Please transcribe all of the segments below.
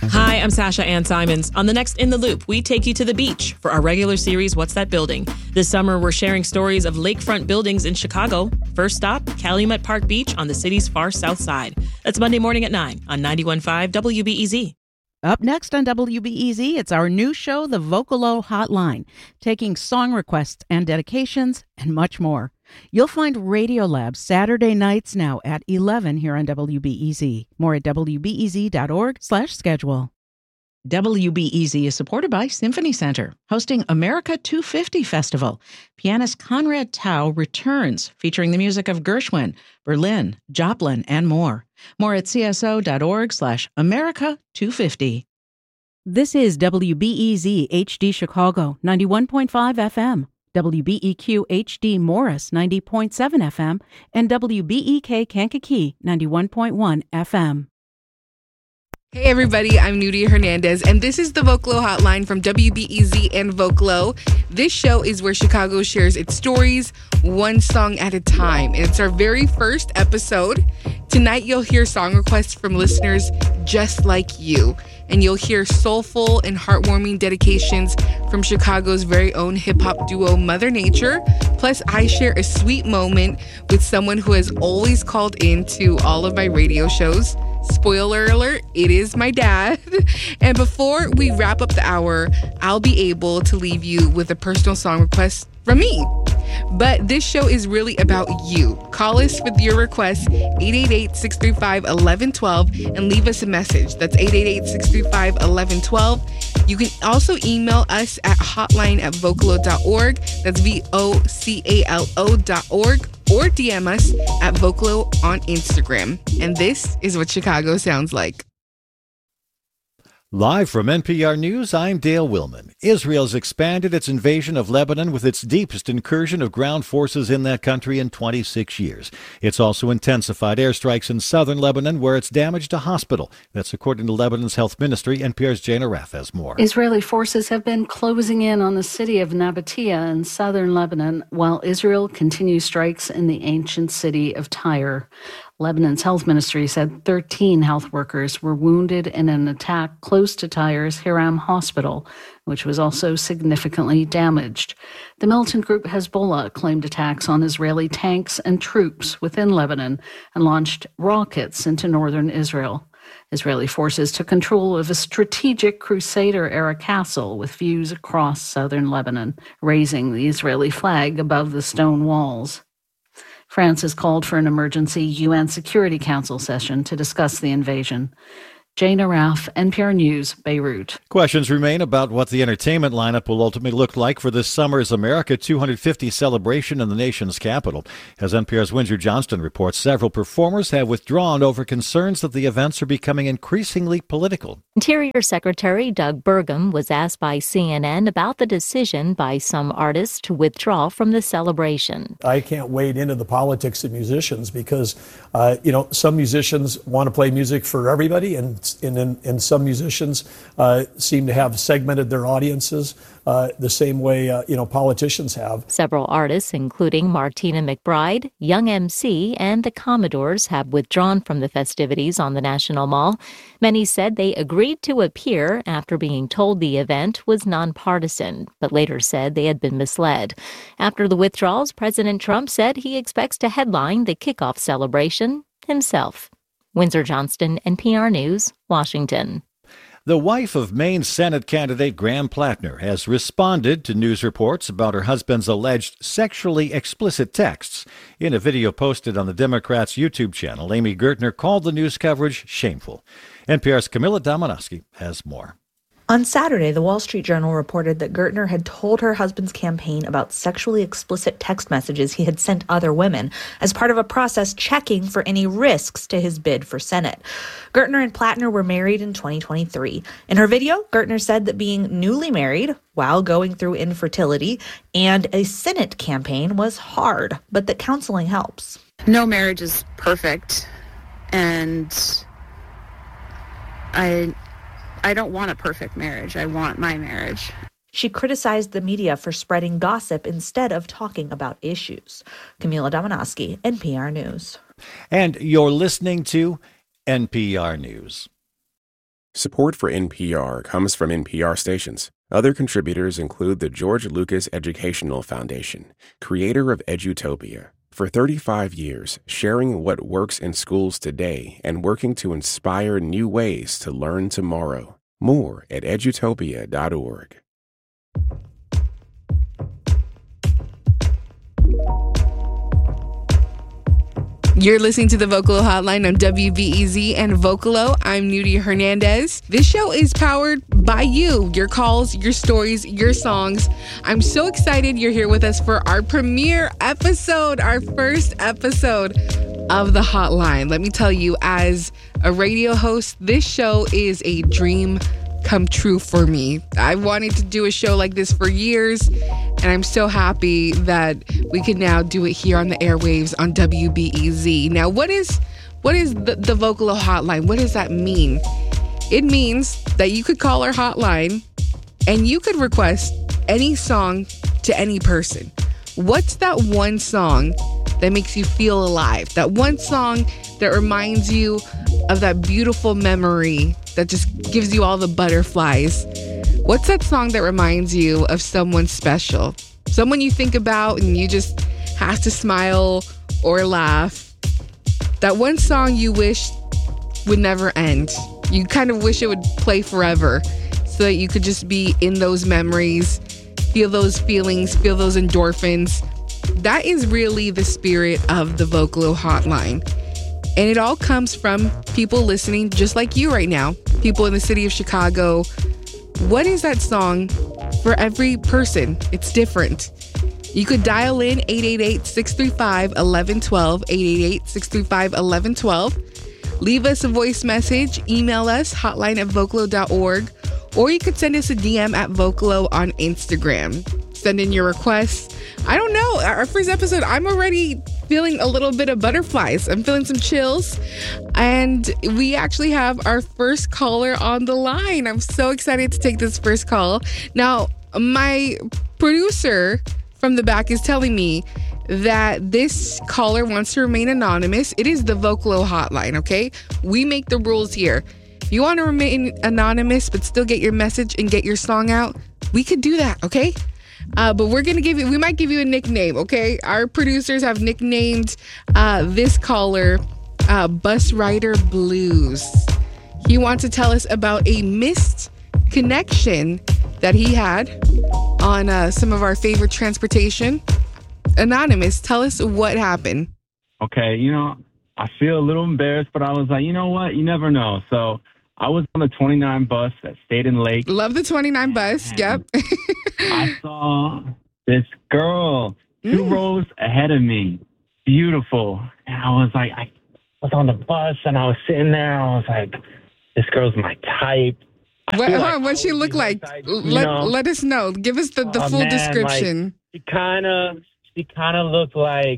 Hi, I'm Sasha Ann Simons. On the next In the Loop, we take you to the beach for our regular series, What's That Building? This summer, we're sharing stories of lakefront buildings in Chicago. First stop, Calumet Park Beach on the city's far south side. That's Monday morning at 9 on 91.5 WBEZ. Up next on WBEZ, it's our new show, The Vocalo Hotline, taking song requests and dedications and much more. You'll find Radiolab Saturday nights now at 11 here on WBEZ. More at WBEZ.org/schedule. WBEZ is supported by Symphony Center, hosting America 250 Festival. Pianist Conrad Tao returns, featuring the music of Gershwin, Berlin, Joplin, and more. More at CSO.org/America 250. This is WBEZ HD Chicago, 91.5 FM. WBEQ HD Morris, 90.7 FM, and WBEK Kankakee, 91.1 FM. Hey everybody, I'm Nudia Hernandez, and this is the Vocalo Hotline from WBEZ and Vocalo. This show is where Chicago shares its stories, one song at a time. And it's our very first episode. Tonight you'll hear song requests from listeners just like you. And you'll hear soulful and heartwarming dedications from Chicago's very own hip-hop duo Mother Nature. Plus, I share a sweet moment with someone who has always called in to all of my radio shows. Spoiler alert, it is my dad. And before we wrap up the hour, I'll be able to leave you with a personal song request from me. But this show is really about you. Call us with your requests, 888-635-1112, and leave us a message. That's 888-635-1112. You can also email us at hotline@vocalo.org. That's VOCALO.org. Or DM us at Vocalo on Instagram. And this is what Chicago sounds like. Live from NPR News, I'm Dale Willman. Israel's expanded its invasion of Lebanon with its deepest incursion of ground forces in that country in 26 years. It's also intensified airstrikes in southern Lebanon, where it's damaged a hospital. That's according to Lebanon's health ministry. NPR's Jane Araf has more. Israeli forces have been closing in on the city of Nabatea in southern Lebanon, while Israel continues strikes in the ancient city of Tyre. Lebanon's health ministry said 13 health workers were wounded in an attack close to Tyre's Hiram Hospital, which was also significantly damaged. The militant group Hezbollah claimed attacks on Israeli tanks and troops within Lebanon and launched rockets into northern Israel. Israeli forces took control of a strategic Crusader-era castle with views across southern Lebanon, raising the Israeli flag above the stone walls. France has called for an emergency UN Security Council session to discuss the invasion. Jane Araf, NPR News, Beirut. Questions remain about what the entertainment lineup will ultimately look like for this summer's America 250 celebration in the nation's capital. As NPR's Windsor Johnston reports, several performers have withdrawn over concerns that the events are becoming increasingly political. Interior Secretary Doug Burgum was asked by CNN about the decision by some artists to withdraw from the celebration. I can't wade into the politics of musicians because, some musicians want to play music for everybody, and some musicians seem to have segmented their audiences the same way, politicians have. Several artists, including Martina McBride, Young MC, and the Commodores, have withdrawn from the festivities on the National Mall. Many said they agreed to appear after being told the event was nonpartisan, but later said they had been misled. After the withdrawals, President Trump said he expects to headline the kickoff celebration himself. Windsor Johnston, NPR News, Washington. The wife of Maine Senate candidate Graham Plattner has responded to news reports about her husband's alleged sexually explicit texts. In a video posted on the Democrats' YouTube channel, Amy Gertner called the news coverage shameful. NPR's Camilla Domonoski has more. On Saturday, the Wall Street Journal reported that Gertner had told her husband's campaign about sexually explicit text messages he had sent other women as part of a process checking for any risks to his bid for Senate. Gertner and Plattner were married in 2023. In her video, Gertner said that being newly married while going through infertility and a Senate campaign was hard, but that counseling helps. No marriage is perfect, and I don't want a perfect marriage. I want my marriage. She criticized the media for spreading gossip instead of talking about issues. Camila Domonoski, NPR News. And you're listening to NPR News. Support for NPR comes from NPR stations. Other contributors include the George Lucas Educational Foundation, creator of Edutopia. For 35 years, sharing what works in schools today and working to inspire new ways to learn tomorrow. More at edutopia.org. You're listening to the Vocalo Hotline on WBEZ and Vocalo. I'm Nudie Hernandez. This show is powered by you, your calls, your stories, your songs. I'm so excited you're here with us for our premiere episode, our first episode of the Hotline. Let me tell you, as a radio host, this show is a dream come true for me. I wanted to do a show like this for years, and I'm so happy that we can now do it here on the airwaves on WBEZ. Now, what is the Vocalo Hotline? What does that mean? It means that you could call our hotline and you could request any song to any person. What's that one song that makes you feel alive? That one song that reminds you of that beautiful memory that just gives you all the butterflies? What's that song that reminds you of someone special? Someone you think about and you just have to smile or laugh. That one song you wish would never end. You kind of wish it would play forever so that you could just be in those memories, feel those feelings, feel those endorphins. That is really the spirit of the Vocalo Hotline. And it all comes from people listening just like you right now, people in the city of Chicago. What is that song for every person? It's different. You could dial in 888-635-1112, 888-635-1112. Leave us a voice message, email us, hotline@vocalo.org, or you could send us a DM at Vocalo on Instagram. Send in your requests. I don't know, our first episode, I'm already feeling a little bit of butterflies. I'm feeling some chills. And we actually have our first caller on the line. I'm so excited to take this first call. Now, my producer from the back is telling me that this caller wants to remain anonymous. It is the Vocalo Hotline, okay? We make the rules here. If you want to remain anonymous but still get your message and get your song out, we could do that, okay? But we might give you a nickname, okay? Our producers have nicknamed this caller Bus Rider Blues. He wants to tell us about a missed connection that he had on some of our favorite transportation. Anonymous, tell us what happened. Okay, I feel a little embarrassed, but I was like, you know what? You never know. So I was on the 29 bus that stayed in Lake. Love the 29 bus, yep. I saw this girl 2 rows ahead of me. Beautiful. And I was like, I was on the bus and I was sitting there. I was like, this girl's my type. What'd she look like? Let us know. Give us the full description. Like, she kind of looked like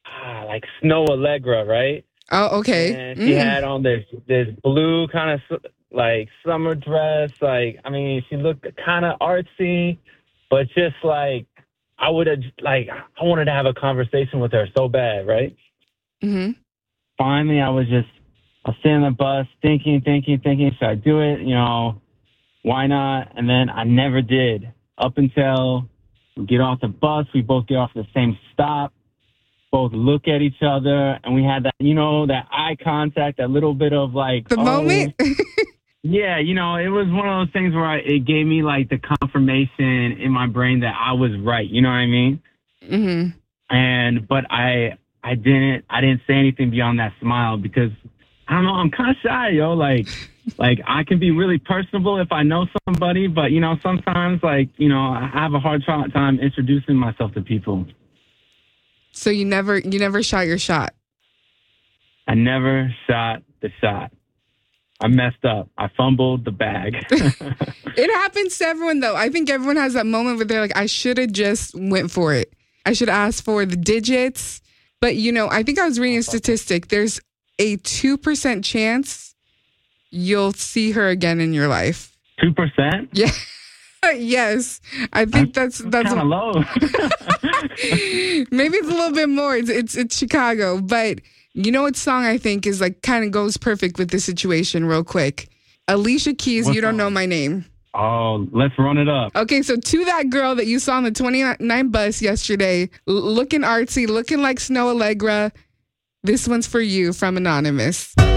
Snow Allegra, right? Oh, okay. And she had on this blue kind of like summer dress. She looked kind of artsy, but just like I wanted to have a conversation with her so bad, right? Mm-hmm. Finally, I was sitting in the bus thinking, should I do it? Why not? And then I never did. Up until we get off the bus, we both get off the same stop. Both look at each other, and we had that, that eye contact, that little bit of like... The moment? Yeah, it was one of those things where it gave me like the confirmation in my brain that I was right, you know what I mean? Mm-hmm. But I didn't say anything beyond that smile because, I don't know, I'm kind of shy, yo, like I can be really personable if I know somebody, but, sometimes, I have a hard time introducing myself to people. So you never shot your shot? I never shot the shot. I messed up. I fumbled the bag. It happens to everyone, though. I think everyone has that moment where they're like, I should have just went for it. I should ask for the digits. But, I think I was reading a statistic. There's a 2% chance you'll see her again in your life. 2%? Yeah. Yes, I think that's kind of low. Maybe it's a little bit more. It's Chicago, but you know what song I think is kind of goes perfect with this situation real quick. Alicia Keys, What You Don't song? Know My Name. Oh, let's run it up. Okay, so to that girl that you saw on the 29 bus yesterday, looking artsy, looking like Snow Allegra, this one's for you from Anonymous.